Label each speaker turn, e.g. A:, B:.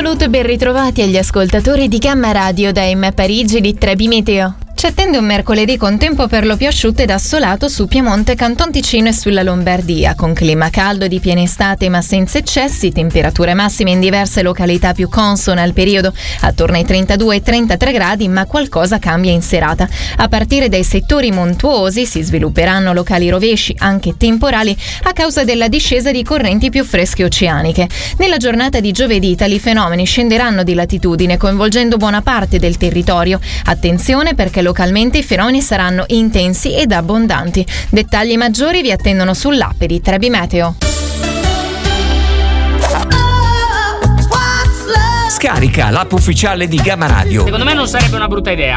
A: saluto e ben ritrovati agli ascoltatori di Gamma Radio da M Parigi di Trebi Meteo. Ci attende un mercoledì con tempo per lo più asciutto ed assolato su Piemonte, Canton Ticino e sulla Lombardia, con clima caldo di piena estate ma senza eccessi, temperature massime in diverse località più consone al periodo, attorno ai 32 e 33 gradi, ma qualcosa cambia in serata. A partire dai settori montuosi si svilupperanno locali rovesci, anche temporali, a causa della discesa di correnti più fresche oceaniche. Nella giornata di giovedì tali fenomeni scenderanno di latitudine, coinvolgendo buona parte del territorio. Attenzione perché localmente i fenomeni saranno intensi ed abbondanti. Dettagli maggiori vi attendono sull'app di Trebi Meteo.
B: Scarica l'app ufficiale di Gamma Radio.
C: Secondo me non sarebbe una brutta idea.